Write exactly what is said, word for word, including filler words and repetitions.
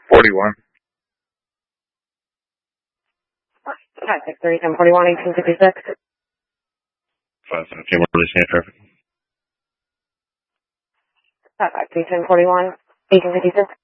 forty-one. Five six three ten forty one eighteen fifty six. Five fifteen. Releasing it. Perfect. Five five three ten forty one eighteen fifty six.